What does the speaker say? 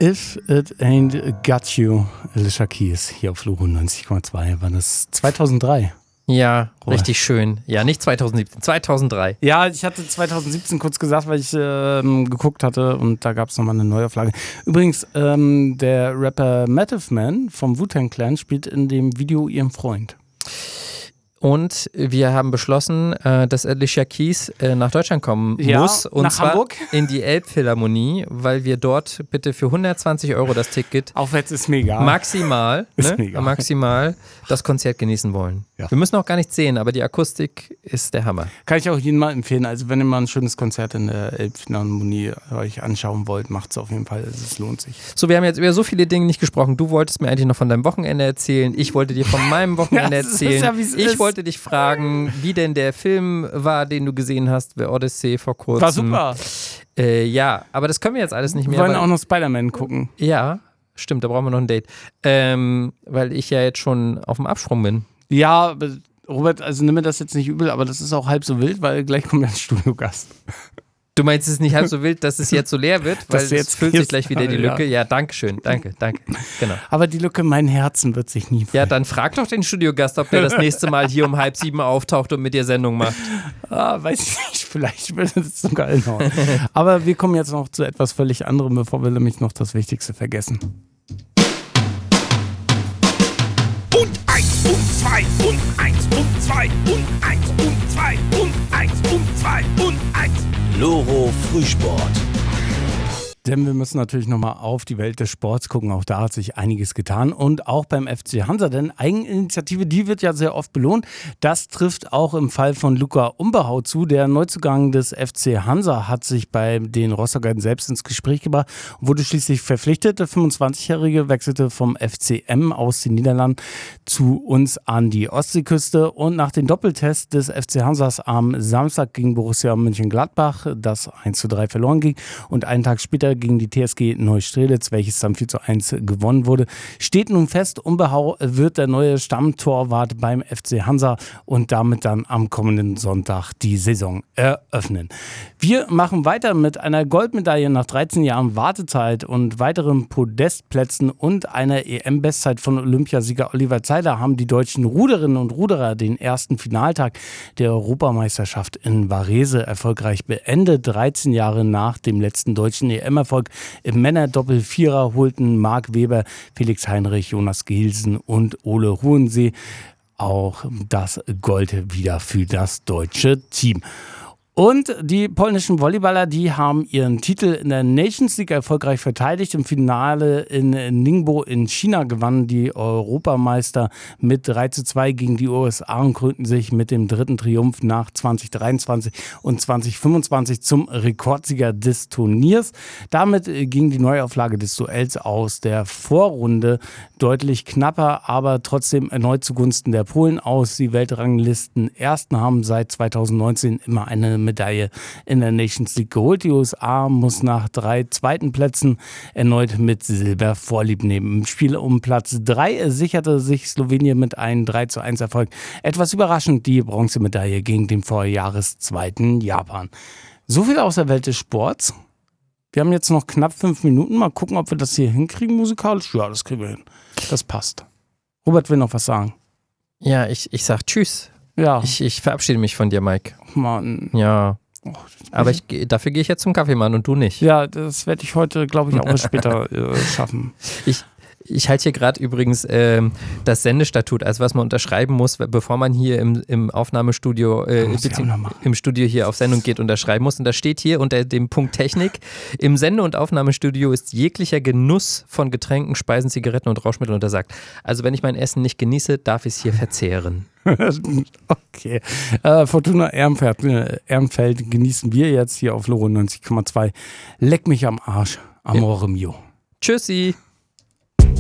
If It Ain't Got You, Alicia Keys, hier auf Loro 90,2, war das 2003. Ja, richtig schön. Ja, nicht 2017, 2003. Ja, ich hatte 2017 kurz gesagt, weil ich geguckt hatte und da gab es nochmal eine Neuauflage. Übrigens, der Rapper Method Man vom Wu-Tang Clan spielt in dem Video ihren Freund. Und wir haben beschlossen, dass Alicia Keys nach Deutschland kommen muss. Und nach zwar Hamburg. In die Elbphilharmonie, weil wir dort bitte für 120 € das Ticket Aufwärts ist mega. maximal das Konzert genießen wollen. Ja. Wir müssen auch gar nichts sehen, aber die Akustik ist der Hammer. Kann ich auch jedem mal empfehlen. Also wenn ihr mal ein schönes Konzert in der Elbphilharmonie euch anschauen wollt, macht es auf jeden Fall. Es lohnt sich. So, wir haben jetzt über so viele Dinge nicht gesprochen. Du wolltest mir eigentlich noch von deinem Wochenende erzählen. Ich wollte dir von meinem Wochenende erzählen. Ich wollte dich fragen, wie denn der Film war, den du gesehen hast, The Odyssey vor kurzem. War super. Ja, aber das können wir jetzt alles nicht mehr. Wir wollen auch noch Spider-Man gucken. Ja, stimmt, da brauchen wir noch ein Date. Weil ich ja jetzt schon auf dem Absprung bin. Ja, Robert, also nimm mir das jetzt nicht übel, aber das ist auch halb so wild, weil gleich kommt ja ein Studiogast. Du meinst, es ist nicht halb so wild, dass es jetzt so leer wird, weil es füllt sich gleich wieder die Lücke. Ja, danke schön, danke. Genau. Aber die Lücke in meinem Herzen wird sich nie füllen. Ja, dann frag doch den Studiogast, ob der das nächste Mal hier um 6:30 auftaucht und mit dir Sendung macht. Weiß ich nicht, vielleicht wird es sogar hinhauen. Aber wir kommen jetzt noch zu etwas völlig anderem, bevor wir nämlich noch das Wichtigste vergessen. Und 1 und 2 und 1 und 2 und 1 und 2 und 1 und 2 und 1. Loro Frühsport. Denn wir müssen natürlich nochmal auf die Welt des Sports gucken. Auch da hat sich einiges getan. Und auch beim FC Hansa. Denn Eigeninitiative, die wird ja sehr oft belohnt. Das trifft auch im Fall von Luca Umberhau zu. Der Neuzugang des FC Hansa hat sich bei den Rostockern selbst ins Gespräch gebracht und wurde schließlich verpflichtet. Der 25-Jährige wechselte vom FCM aus den Niederlanden zu uns an die Ostseeküste. Und nach dem Doppeltest des FC Hansas am Samstag gegen Borussia Mönchengladbach, das 1:3 verloren ging, und einen Tag später gegen die TSG Neustrelitz, welches dann 4:1 gewonnen wurde, steht nun fest, Umberhau wird der neue Stammtorwart beim FC Hansa und damit dann am kommenden Sonntag die Saison eröffnen. Wir machen weiter mit einer Goldmedaille nach 13 Jahren Wartezeit und weiteren Podestplätzen und einer EM-Bestzeit von Olympiasieger Oliver Zeiler haben die deutschen Ruderinnen und Ruderer den ersten Finaltag der Europameisterschaft in Varese erfolgreich beendet. 13 Jahre nach dem letzten deutschen EM-Erfolg im Männerdoppel-Vierer holten Marc Weber, Felix Heinrich, Jonas Gilsen und Ole Hohensee auch das Gold wieder für das deutsche Team. Und die polnischen Volleyballer, die haben ihren Titel in der Nations League erfolgreich verteidigt. Im Finale in Ningbo in China gewannen die Europameister mit 3:2 gegen die USA und krönten sich mit dem dritten Triumph nach 2023 und 2025 zum Rekordsieger des Turniers. Damit ging die Neuauflage des Duells aus der Vorrunde deutlich knapper, aber trotzdem erneut zugunsten der Polen aus. Die Weltranglisten-Ersten haben seit 2019 immer eine Medaille in der Nations League geholt. Die USA muss nach 3 zweiten Plätzen erneut mit Silber Vorlieb nehmen. Im Spiel um Platz 3 sicherte sich Slowenien mit einem 3:1 Erfolg. Etwas überraschend die Bronzemedaille gegen den Vorjahreszweiten Japan. So viel aus der Welt des Sports. Wir haben jetzt noch knapp 5 Minuten. Mal gucken, ob wir das hier hinkriegen musikalisch. Ja, das kriegen wir hin. Das passt. Robert will noch was sagen. Ja, ich sag Tschüss. Ja. Ich verabschiede mich von dir, Mike. Mann. Ja. Aber dafür gehe ich jetzt zum Kaffeemann und du nicht. Ja, das werde ich heute, glaube ich, auch erst später schaffen. Ich halte hier gerade übrigens das Sendestatut, also was man unterschreiben muss, bevor man hier im Aufnahmestudio, im Studio hier auf Sendung geht, unterschreiben muss. Und da steht hier unter dem Punkt Technik: Im Sende- und Aufnahmestudio ist jeglicher Genuss von Getränken, Speisen, Zigaretten und Rauschmitteln untersagt. Also wenn ich mein Essen nicht genieße, darf ich es hier verzehren. Okay. Fortuna Ehrenfeld genießen wir jetzt hier auf Loro 90,2. Leck mich am Arsch. Amore mio. Tschüssi.